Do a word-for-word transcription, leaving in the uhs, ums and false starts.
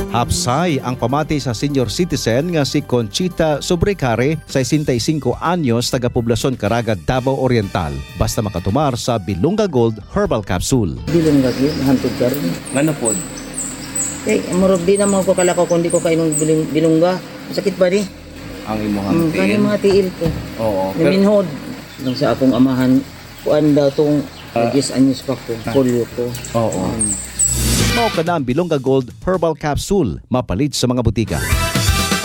Hapsay ang pamati sa senior citizen nga si Conchita Sobrecare, sesenta y cinco anyos, taga Poblacion Caraga, Davao Oriental. Basta makatumar sa Bilunga Gold Herbal Capsule. Bilunga Gold, hantod ka rin. Ano po? Eh, marog di naman ko kalakaw kung di ko kainom bilungga. Sakit ba di? Ang imong Mm, tiil? kaya mga tiil ko. Oo. Naminhod. Nang sa akong amahan, kuan daw itong Ah. Agis anyos pa ko, polio ko. Oo. Mao ka na ang Bilunga Gold Herbal Capsule, mapalit sa mga butika.